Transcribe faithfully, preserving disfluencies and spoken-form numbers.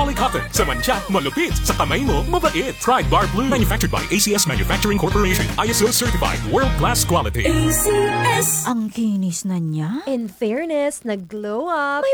Poly Cotton. Sa mantsa, malupit. Sa kamay mo, mabait. Pride Bar Blue. Manufactured by A C S Manufacturing Corporation. I S O certified. World-class quality. A C S. Ang kinis na niya. In fairness, nag-glow up.